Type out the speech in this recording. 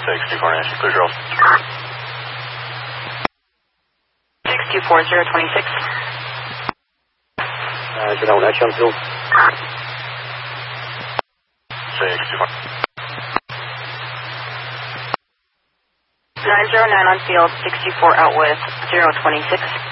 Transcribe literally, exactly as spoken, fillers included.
six two four Nancy, clear girls. six two four zero two six. Uh, zero next on field. six two four. nine zero nine on field, six two four out with zero two six.